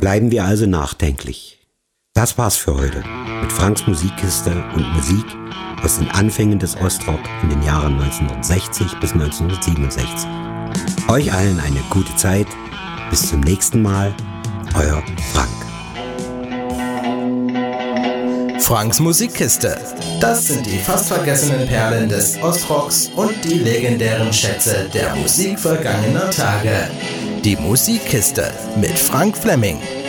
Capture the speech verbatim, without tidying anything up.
Bleiben wir also nachdenklich. Das war's für heute mit Franks Musikkiste und Musik aus den Anfängen des Ostrock in den Jahren neunzehnhundertsechzig bis neunzehnhundertsiebenundsechzig. Euch allen eine gute Zeit. Bis zum nächsten Mal. Euer Frank. Franks Musikkiste. Das sind die fast vergessenen Perlen des Ostrocks und die legendären Schätze der Musik vergangener Tage. Die Musikkiste mit Frank Fleming.